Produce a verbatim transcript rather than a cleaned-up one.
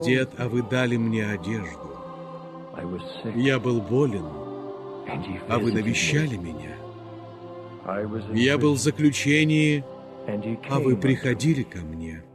Дед, а вы дали мне одежду. Я был болен, а вы навещали меня. Я был в заключении, а вы приходили ко мне.